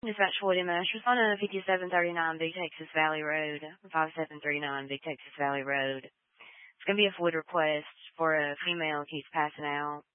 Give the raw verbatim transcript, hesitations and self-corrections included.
Dispatch Floyd M S. Respond to fifty-seven thirty-nine Big Texas Valley Road, five seven three nine Big Texas Valley Road. It's going to be a Floyd request for a female who keeps passing out.